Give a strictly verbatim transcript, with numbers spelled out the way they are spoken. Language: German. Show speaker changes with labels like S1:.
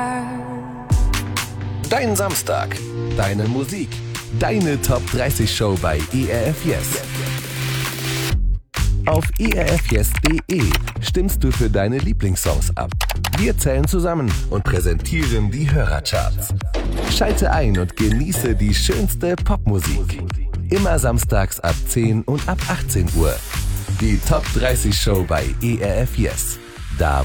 S1: Dein Samstag, deine Musik, deine Top dreißig Show bei E R F Yes. Auf E R F yes punkt de stimmst du für deine Lieblingssongs ab. Wir zählen zusammen und präsentieren die Hörercharts. Schalte ein und genieße die schönste Popmusik. Immer samstags ab zehn und ab achtzehn Uhr. Die Top dreißig Show bei E R F Yes. Da